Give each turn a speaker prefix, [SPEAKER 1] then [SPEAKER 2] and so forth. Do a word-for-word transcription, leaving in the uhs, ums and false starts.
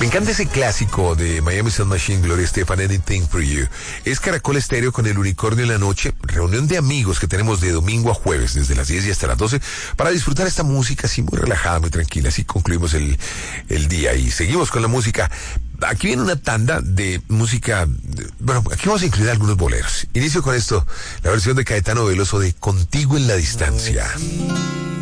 [SPEAKER 1] Me encanta ese clásico de Miami Sound Machine, Gloria Estefan, Anything for You. Es Caracol Estéreo con el Unicornio en la noche, reunión de amigos que tenemos de domingo a jueves, desde las diez y hasta las doce, para disfrutar esta música así muy relajada, muy tranquila. Así concluimos el, el día y seguimos con la música. Aquí viene una tanda de música, de, bueno, aquí vamos a incluir algunos boleros. Inicio con esto, la versión de Caetano Veloso de Contigo en la Distancia.